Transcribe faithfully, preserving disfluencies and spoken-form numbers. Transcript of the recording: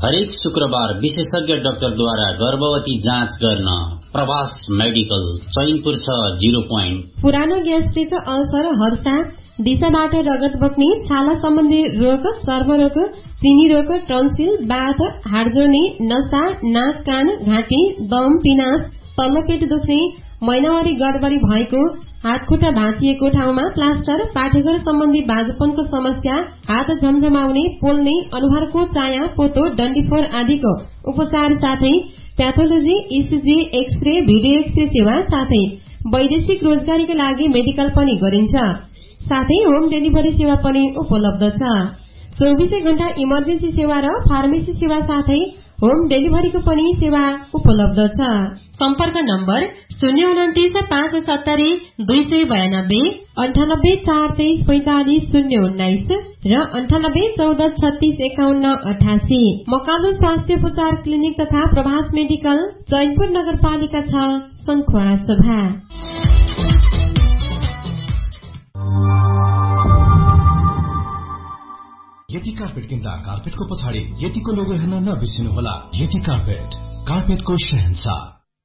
हरेक शुक्रबार विशेषज्ञ डाक्टरद्वारा गर्भवती जाँच गर्न प्रभास मेडिकल चैनपुर छ जीरो पोइन्ट। पुरानो ग्यास्ट्रिक, अल्सर, हर्षा, दिशाबाट रगत बग्ने, छाला सम्बन्धी रोग, चर्मरोग, चिनी रोग, टन्सिल, बाथ, हाडजोर्नी, नसा, नाक कान घाँटी, दम, पिनास, तल्लो पेट दुख्ने, महिनावारी गडबडी भएको, हात खुट्टा भाँचिएको ठाउँमा प्लास्टर, पाठेघर सम्बन्धी बाजुपनको समस्या, हात झमझमाउने, पोल्ने, अनुहारको चाया, पोतो, डन्डीफोर आदिको उपचार साथै pathology, ECG, x-ray, video x-ray सेवा साथै वैदेशिक रोजगारीका लागि मेडिकल पनि गरिन्छ। साथै होम डेलिभरी सेवा पनि उपलब्ध छ। चौबीसै घण्टा इमर्जेन्सी सेवा र फार्मेसी सेवा साथै होम डेलिभरीको पनि सेवा उपलब्ध छ। सम्पर्क नम्बर शून्य उन्तिस पाँच सत्तरी दुई सय बयानब्बे, अन्ठानब्बे चार तेइस पैंतालिस शून्य उन्नाइस र अन्ठानब्बे चौध छत्तीस एकाउन्न अठासी। मकालु स्वास्थ्य उपचार क्लिनिक तथा प्रभास मेडिकल चैनपुर नगरपालिका छ, सङ्खुवा सभा। यति कार्पेट किन्दा कार्पेटको पछाडि यतिको लोगो हेर्न नबिर्सिनुहोला। यति कार्पेट, कार्पेटको शहंशाह।